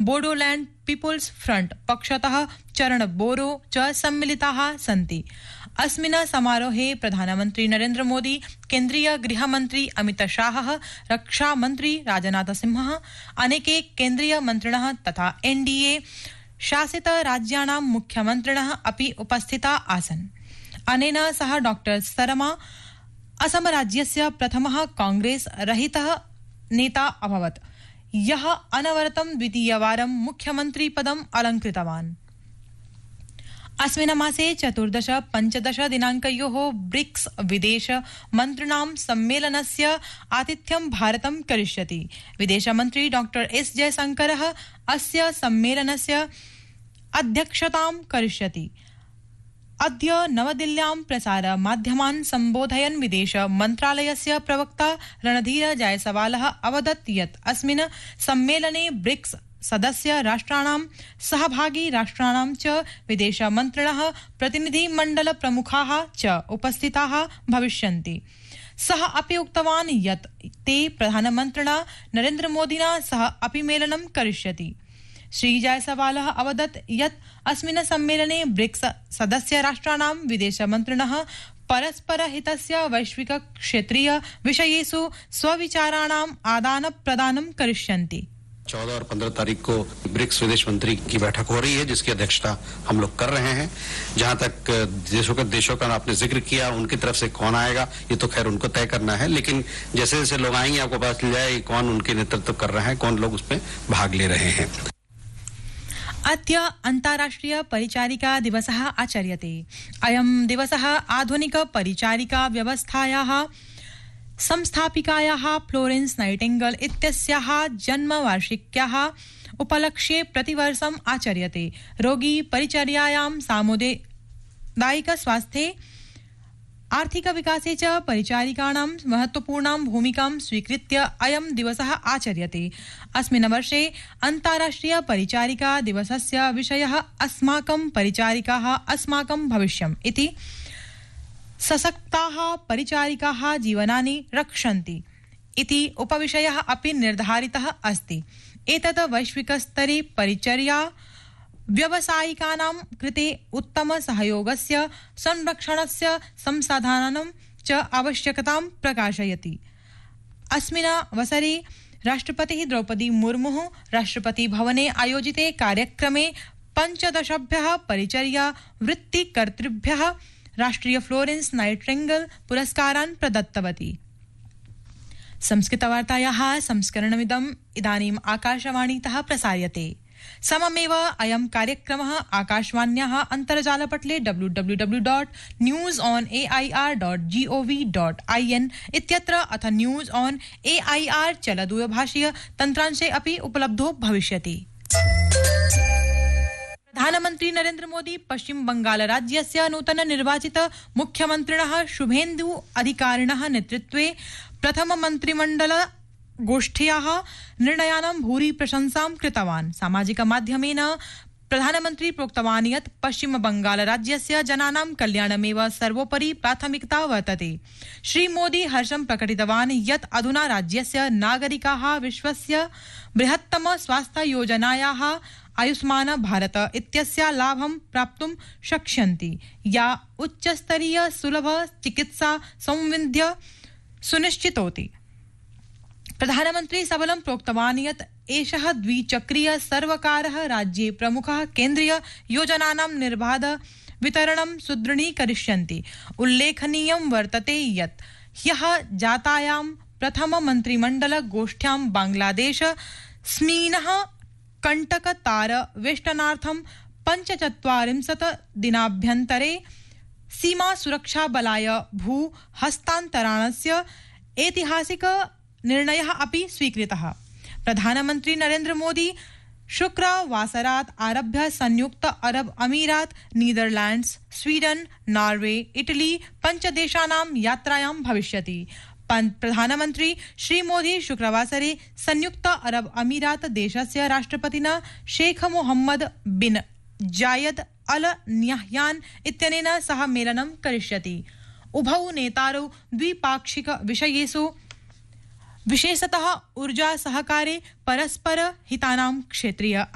Bodoland people's front पक्षतः चरण बोरो च सम्मिलिताः सन्ति। अस्मिन् समारोहे प्रधानमन्त्री नरेन्द्र मोदी, केन्द्रीय गृहमन्त्री अमित शाहः, रक्षामन्त्री राजनाथ सिंहः, अनेके केन्द्रीय मन्त्रिणः तथा एनडीए शासित राज्याणां मुख्यमन्त्रिणः अपि उपस्थिता आसन्। अनेन सह डॉक्टर शर्मा असम राज्यस्य प्रथमः कांग्रेस रहितः नेता अभवत्, यः अनवरतं द्वितीयवारं मुख्यमन्त्री पदम् अलङ्कृतवान्। अस्मिन् मासे 14-15 दिनाङ्कयोः ब्रिक्स विदेश मन्त्रिणां सम्मेलनस्य आतिथ्यं भारतं करिष्यति। विदेशमन्त्री डॉक्टर एस जयशंकरः अस्य सम्मेलनस्य अध्यक्षतां करिष्यति। अद्य नवदिल्ल्यां प्रसार माध्यमान् सम्बोधयन् विदेश मन्त्रालयस्य प्रवक्ता रणधीर जायसवालः अवदत् यत् अस्मिन् सम्मेलने ब्रिक्स सदस्य राष्ट्राणां सहभागी राष्ट्राणां च विदेश मन्त्रिणः प्रतिनिधिमण्डल प्रमुखाः च उपस्थिताः भविष्यन्ति। सः अपि उक्तवान् यत् ते प्रधानमन्त्रिणा नरेन्द्र मोदिना सह अपि मेलनं करिष्यति। श्री जायसवालः अवदत् यत् अस्मिन् सम्मेलने ब्रिक्स सदस्य राष्ट्राणां विदेश मन्त्रिणः परस्परहितस्य वैश्विक क्षेत्रीय विषयेषु स्वविचाराणाम् आदान-प्रदानं करिष्यन्ति। 14 और 15 तारीख को ब्रिक्स विदेश मंत्री की बैठक हो रही है, जिसकी अध्यक्षता हम लोग कर रहे हैं। जहां तक देशों का आपने जिक्र किया, उनकी तरफ से कौन आएगा ये तो खैर उनको तय करना है, लेकिन जैसे जैसे लोग आएंगे आपको पता चल जाए कौन उनके नेतृत्व कर रहा है, कौन लोग उसमें भाग ले रहे हैं। अद्य अन्ताराष्ट्रिय परिचारिका दिवसः आचर्यते। अयं दिवसः आधुनिक परिचारिका व्यवस्थायाः संस्थापिकायाः फ्लोरेंस नाइटिंगेल इत्यस्याः जन्मवार्षिक्याः उपलक्ष्ये प्रतिवर्षम् आचर्यते। रोगी परिचर्यायां सामुदायिक स्वास्थ्ये आर्थिक विकासे च परिचारिकाणां महत्वपूर्णां भूमिकां स्वीकृत्य अयं दिवसः आचर्यते। अस्मिन् वर्षे अन्ताराष्ट्रिय परिचारिका दिवसस्य विषयः अस्माकं परिचारिकाः अस्माकं भविष्यम् इति। सशक्ताः परिचारिकाः जीवनानि रक्षन्ति इति उपविषयः अपि निर्धारितः अस्ति। एतत् वैश्विकस्तरे परिचर्या व्यावसायिकानां कृते उत्तम सहयोगस्य संरक्षणस्य संसाधनानां च आवश्यकतां प्रकाशयति। अस्मिन् अवसरे राष्ट्रपतिः द्रौपदी मुर्मुः राष्ट्रपति भवने आयोजिते कार्यक्रमे 15 परिचर्या वृत्तिकर्तृभ्यः राष्ट्रिय फ्लोरेंस नाइटिंगेल पुरस्कारान् प्रदत्तवती। संस्कृतवार्तायाः संस्करणमिदम् इदानीम् आकाशवाणीतः प्रसार्यते। सममेव अयं कार्यक्रमः आकाशवाण्याः अन्तर्जालपटले www.newsonair.gov.in इत्यत्र अथ न्यूज ऑन एआईआर चलदूरभाषीय तन्त्रांशे अपि उपलब्धो भविष्यति। प्रधानमन्त्री नरेन्द्र मोदी पश्चिम बंगाल राज्यस्य नूतन निर्वाचित मुख्यमन्त्रिणः शुभेन्दु अधिकारिणः नेतृत्वे प्रथम मन्त्रिमण्डल गोष्ठ्याः निर्णयानां भूरि प्रशंसां कृतवान्। सामाजिक माध्यमेन प्रधानमन्त्री प्रोक्तवान् यत् पश्चिम बंगाल राज्यस्य जनानां कल्याणमेव सर्वोपरि प्राथमिकता वर्तते। श्री मोदी हर्षं प्रकटितवान् यत् अधुना राज्यस्य नागरिकाः विश्वस्य बृहत्तम स्वास्थ्य योजनायाः आयुष्मान भारत इत्यस्य लाभं प्राप्तुं शक्ष्यन्ति, या उच्चस्तरीय सुलभ चिकित्सा सौविध्य सुनिश्चितोति। प्रधानमन्त्री सबलं प्रोक्तवान् यत् एषः द्विचक्रीय सर्वकारः राज्ये प्रमुखः केन्द्रीय योजनानां निर्बाध वितरणं सुदृढीकरिष्यन्ति। उल्लेखनीयं वर्तते यत् ह्यः जातायां प्रथम मन्त्रिमण्डल गोष्ठ्यां बांग्लादेश स्मीनः कण्टकतार वेष्टनार्थं 45 दिनाभ्यन्तरे सीमा सुरक्षा बलाय भू हस्तान्तरणस्य ऐतिहासिक निर्णयः अपि स्वीकृतः। प्रधानमन्त्री नरेन्द्र मोदी शुक्रवासरात् आरभ्य संयुक्त अरब अमीरात, नीदरलैंड्स, स्वीडन, नॉर्वे, इटली 5 देशानां यात्रायां भविष्यति। प्रधानमन्त्री श्री मोदी शुक्रवासरे संयुक्त अरब अमीरात देशस्य राष्ट्रपतिना शेख मोहम्मद बिन जायद अल न्याह्यान इत्यनेन सह मेलनं करिष्यति। उभौ नेतारौ द्विपाक्षिक विषयेषु विशेषतः ऊर्जा सहकारे परस्पर हितानां क्षेत्रीय